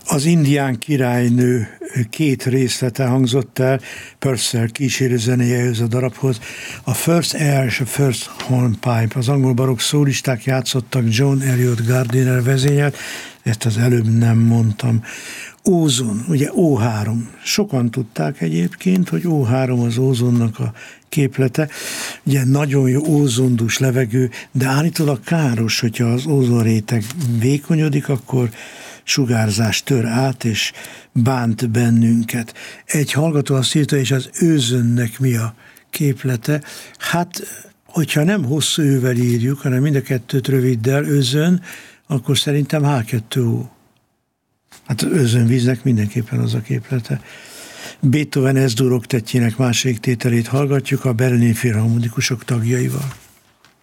Az indián királynő két részlete hangzott el Purcell kísérő zenéjehez a darabhoz. A First Air és a First Hornpipe. Az angol barokk szólisták játszottak, John Eliot Gardiner vezényelt, ezt az előbb nem mondtam. Ózon, ugye O3. Sokan tudták egyébként, hogy O3 az ózonnak a képlete. Ugye nagyon jó ózondús levegő, de állítólag káros, hogyha az ózonréteg vékonyodik, akkor sugárzás tör át, és bánt bennünket. Egy hallgató azt írta, és az őzönnek mi a képlete? Hát, hogyha nem hosszú ővel írjuk, hanem mind a kettőt röviddel, özön, akkor szerintem H2O. Hát az özönvíznek mindenképpen az a képlete. Beethoven S-dur oktettjének második tételét hallgatjuk a berlini filharmonikusok tagjaival.